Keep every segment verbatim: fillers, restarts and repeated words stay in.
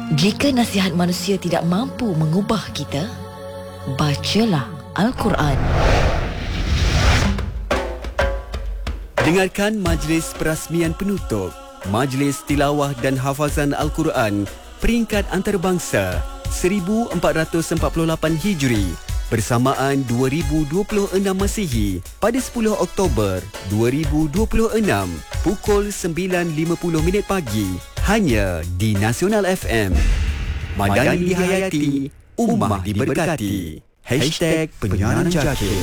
Jika nasihat manusia tidak mampu mengubah kita, bacalah Al-Quran. Dengarkan majlis perasmian penutup Majlis Tilawah dan Hafazan Al-Quran peringkat antarabangsa seribu empat ratus empat puluh lapan Hijri bersamaan dua ribu dua puluh enam Masihi pada sepuluh Oktober dua ribu dua puluh enam pukul sembilan lima puluh minit pagi hanya di Nasional F M. Madani dihayati, ummah diberkati. Hashtag Penyiaran Jakim.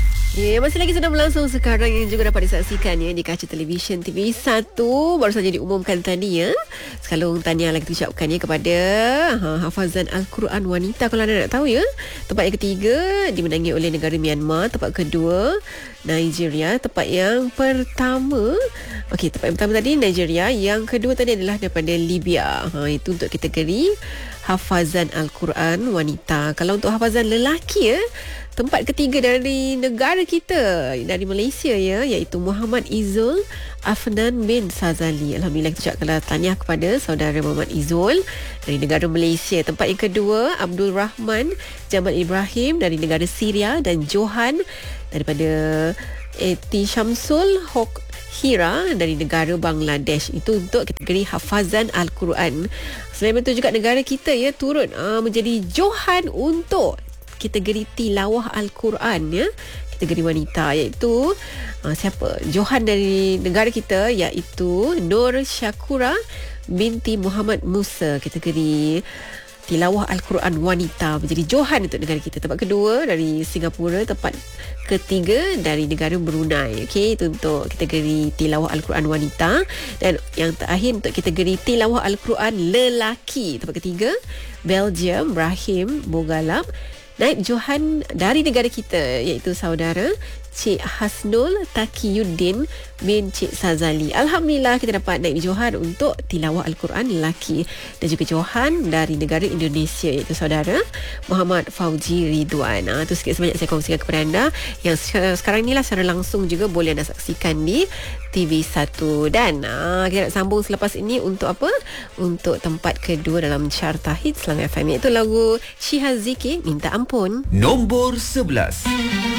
Ya, masih lagi sedang berlangsung sekarang yang juga dapat disaksikan ya di kaca televisyen T V satu. Baru saja diumumkan tadi ya. Sekalung tahniah lagi diucapkan ya kepada ha, hafazan Al-Quran wanita, kalau anda nak tahu ya. Tempat yang ketiga dimenangi oleh negara Myanmar. Tempat kedua Nigeria. Tempat yang pertama, okey, tempat yang pertama tadi Nigeria. Yang kedua tadi adalah daripada Libya. Ha, itu untuk kategori hafazan Al-Quran wanita. Kalau untuk hafazan lelaki ya, tempat ketiga dari negara kita, dari Malaysia ya, iaitu Muhammad Izul Afnan bin Sazali. Alhamdulillah, kita ucapkanlah tahniah kepada saudara Muhammad Izul dari negara Malaysia. Tempat yang kedua Abdul Rahman Jamal Ibrahim dari negara Syria, dan Johan daripada Eti Syamsul Hok Hira dari negara Bangladesh. Itu untuk kategori hafazan Al-Quran. Selain itu juga negara kita ya turut uh, menjadi Johan untuk kategori tilawah Al-Quran ya, kategori wanita, iaitu uh, siapa? Johan dari negara kita, iaitu Nur Syakura binti Muhammad Musa, kategori tilawah Al-Quran wanita, menjadi Johan untuk negara kita. Tempat kedua dari Singapura, tempat ketiga dari negara Brunei. Okey, itu untuk kategori tilawah Al-Quran wanita, dan yang terakhir untuk kategori tilawah Al-Quran lelaki, tempat ketiga Belgium Brahim Bogalap Naib Johan dari negara kita, iaitu saudara Cik Hasnul Taqiyuddin bin Cik Sazali. Alhamdulillah, kita dapat Naib Johan untuk tilawah Al-Quran lelaki, dan juga Johan dari negara Indonesia, iaitu saudara Muhammad Fauzi Ridwan. Ha, itu sikit sebanyak saya kongsikan kepada anda yang sekarang inilah secara langsung juga boleh anda saksikan di T V satu. Dan ha, kita nak sambung selepas ini untuk apa? Untuk tempat kedua dalam carta hits Selangor F M, iaitu lagu Syihaziki Minta Ampun. Nombor sebelas.